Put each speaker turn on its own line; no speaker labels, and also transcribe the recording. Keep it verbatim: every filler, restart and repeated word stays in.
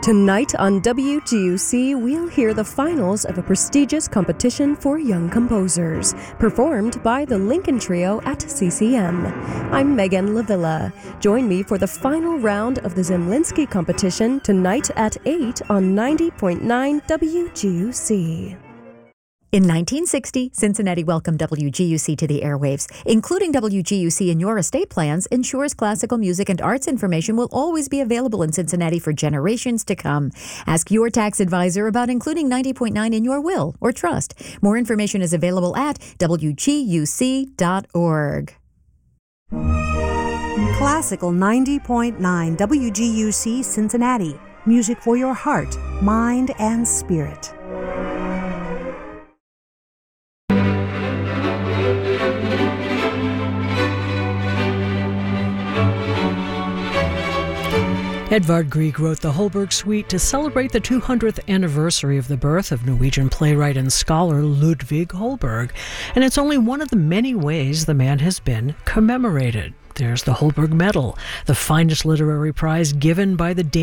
Tonight on W G U C, we'll hear the finals of a prestigious competition for young composers, performed by the Lincoln Trio at C C M. I'm Megan Lavilla. Join me for the final round of the Zemlinsky competition tonight at eight on ninety point nine W G U C.
In nineteen sixty, Cincinnati welcomed W G U C to the airwaves. Including W G U C in your estate plans ensures classical music and arts information will always be available in Cincinnati for generations to come. Ask your tax advisor about including ninety point nine in your will or trust. More information is available at W G U C dot org.
Classical ninety point nine W G U C Cincinnati. Music for your heart, mind, and spirit.
Edvard Grieg wrote the Holberg Suite to celebrate the two hundredth anniversary of the birth of Norwegian playwright and scholar Ludvig Holberg, and it's only one of the many ways the man has been commemorated. There's the Holberg Medal, the finest literary prize given by the